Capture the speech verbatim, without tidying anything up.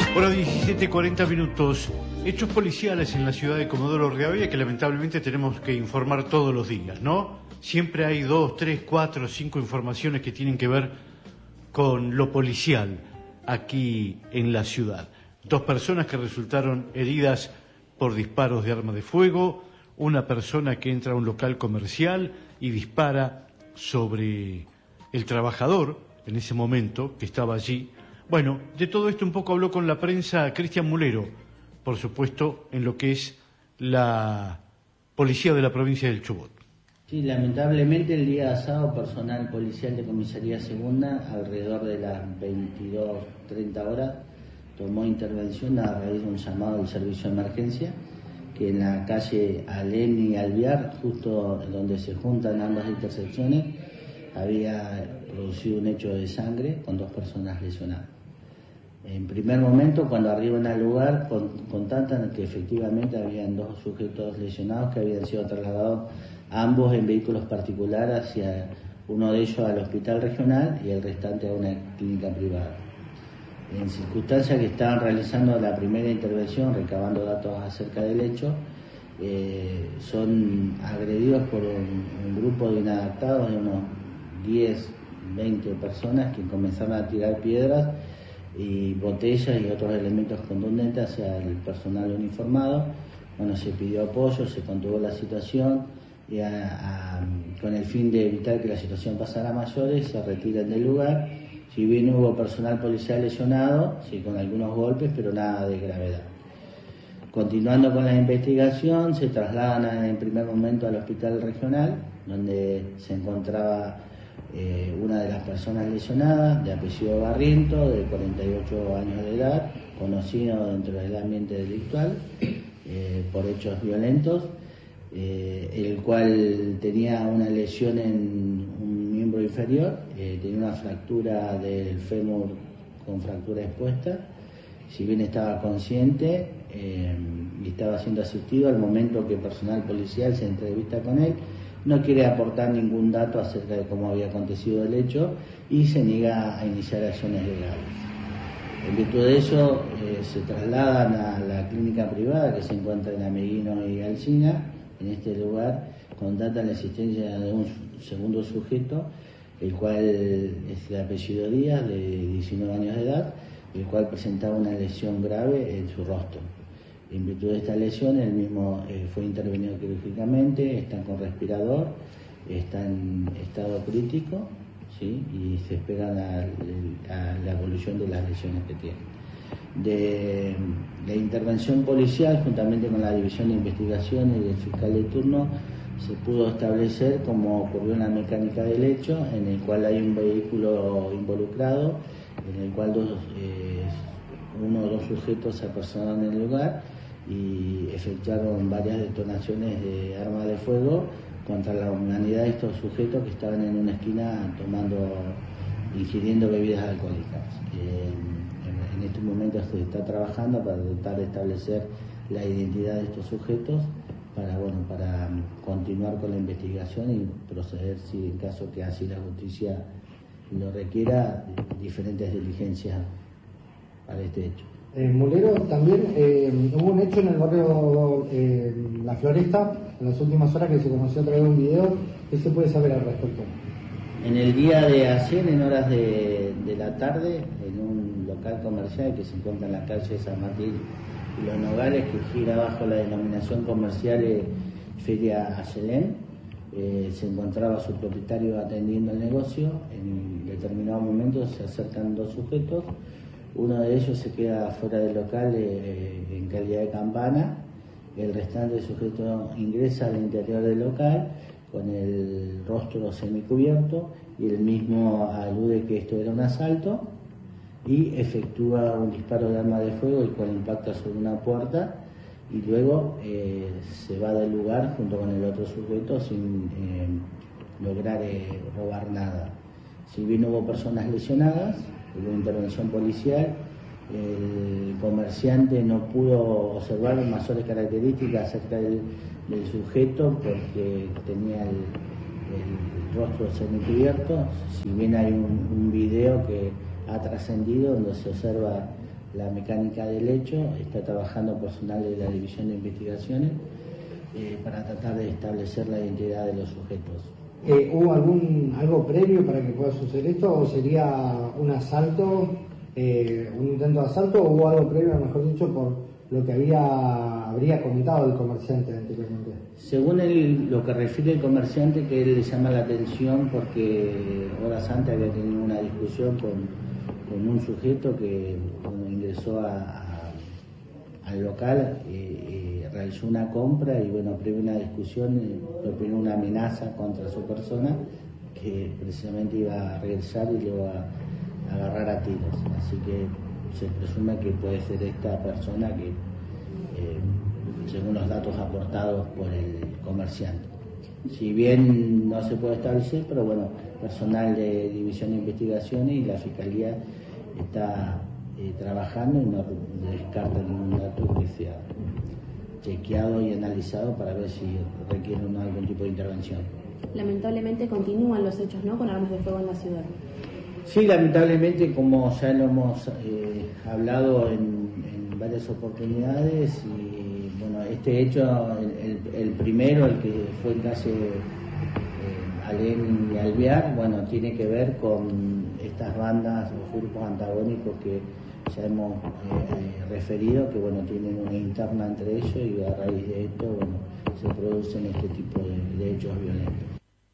Bueno, diecisiete cuarenta minutos. Hechos policiales en la ciudad de Comodoro Rivadavia que lamentablemente tenemos que informar todos los días, ¿no? Siempre hay dos, tres, cuatro, cinco informaciones que tienen que ver con lo policial aquí en la ciudad. Dos personas que resultaron heridas por disparos de arma de fuego, una persona que entra a un local comercial y dispara sobre el trabajador en ese momento que estaba allí. Bueno, de todo esto un poco habló con la prensa Cristian Mulero, por supuesto, en lo que es la policía de la provincia del Chubut. Sí, lamentablemente el día sábado personal policial de Comisaría Segunda, alrededor de las veintidós treinta horas, tomó intervención a raíz de un llamado del servicio de emergencia, que en la calle Alén y Alvear, justo donde se juntan ambas intersecciones, había producido un hecho de sangre con dos personas lesionadas. En primer momento, cuando arriban al lugar, contatan que efectivamente habían dos sujetos lesionados que habían sido trasladados ambos en vehículos particulares, hacia uno de ellos al hospital regional y el restante a una clínica privada. En circunstancias que estaban realizando la primera intervención, recabando datos acerca del hecho, eh, son agredidos por un, un grupo de inadaptados de unos diez, veinte personas que comenzaron a tirar piedras y botellas y otros elementos contundentes hacia el personal uniformado. Bueno, se pidió apoyo, se contuvo la situación y a, a, con el fin de evitar que la situación pasara a mayores, se retiran del lugar. Si bien hubo personal policial lesionado, sí, con algunos golpes, pero nada de gravedad. Continuando con la investigación, se trasladan en primer momento al hospital regional, donde se encontraba eh, una de las personas lesionadas, de apellido Barriento, de cuarenta y ocho años de edad, conocido dentro del ambiente delictual eh, por hechos violentos, eh, el cual tenía una lesión en un miembro inferior, eh, tenía una fractura del fémur con fractura expuesta. Si bien estaba consciente eh, y estaba siendo asistido, al momento que personal policial se entrevista con él, no quiere aportar ningún dato acerca de cómo había acontecido el hecho y se niega a iniciar acciones legales. En virtud de eso, eh, se trasladan a la clínica privada que se encuentra en Ameguino y Alsina. En este lugar contatan la existencia de un segundo sujeto, el cual es de apellido Díaz, de diecinueve años de edad, el cual presentaba una lesión grave en su rostro. En virtud de esta lesión, él mismo eh, fue intervenido quirúrgicamente, está con respirador, está en estado crítico, ¿sí? Y se espera la, la, la evolución de las lesiones que tiene. De la intervención policial, juntamente con la División de Investigaciones y el fiscal de turno, se pudo establecer cómo ocurrió una mecánica del hecho, en el cual hay un vehículo involucrado, en el cual dos, eh, uno o dos sujetos se apersonaron en el lugar y efectuaron varias detonaciones de arma de fuego contra la humanidad de estos sujetos que estaban en una esquina tomando, ingiriendo bebidas alcohólicas. Eh, en, en este momento se está trabajando para tratar de establecer la identidad de estos sujetos para, bueno, para continuar con la investigación y proceder, si en caso que así la justicia lo requiera, diferentes diligencias para este hecho. Eh, Mulero, también eh, hubo un hecho en el barrio eh, La Floresta en las últimas horas que se conoció a través de un video. ¿Qué se puede saber al respecto? En el día de ayer, en horas de, de la tarde, en un local comercial que se encuentra en la calle San Martín y Los Nogales, que gira bajo la denominación comercial eh, Feria Ayelén, eh, se encontraba su propietario atendiendo el negocio. En determinado momento se acercan dos sujetos. Uno de ellos se queda fuera del local eh, en calidad de campana. El restante sujeto ingresa al interior del local con el rostro semicubierto y él mismo alude que esto era un asalto y efectúa un disparo de arma de fuego, el cual impacta sobre una puerta y luego eh, se va del lugar junto con el otro sujeto sin eh, lograr eh, robar nada. Si bien hubo personas lesionadas, hubo intervención policial, el comerciante no pudo observar mayores características acerca del, del sujeto porque tenía el, el rostro semicubierto. Si bien hay un, un video que ha trascendido donde se observa la mecánica del hecho, está trabajando personal de la División de Investigaciones eh, para tratar de establecer la identidad de los sujetos. Eh, ¿Hubo algún algo previo para que pueda suceder esto o sería un asalto, eh, un intento de asalto, o hubo algo previo, mejor dicho, por lo que había habría comentado el comerciante anteriormente? Según él, lo que refiere el comerciante, que él le llama la atención porque horas antes había tenido una discusión con, con un sujeto que bueno, ingresó a, a, al local, eh, eh, realizó una compra y bueno, previo una discusión, eh, propinó una amenaza contra su persona que precisamente iba a regresar y le iba a, a agarrar a tiros. Así que se presume que puede ser esta persona que, eh, según los datos aportados por el comerciante. Si bien no se puede establecer, pero bueno, personal de División de Investigaciones y la Fiscalía está eh, trabajando y no descarta ningún dato que sea chequeado y analizado para ver si requiere o no algún tipo de intervención. Lamentablemente continúan los hechos, ¿no?, con armas de fuego en la ciudad. Sí, lamentablemente, como ya lo hemos eh, hablado en, en varias oportunidades, y bueno, este hecho, el, el, el primero, el que fue en calle eh, Alén y Alvear, bueno, tiene que ver con estas bandas o grupos antagónicos que ya hemos eh, referido, que bueno, tienen una interna entre ellos y a raíz de esto, bueno, se producen este tipo de, de hechos violentos.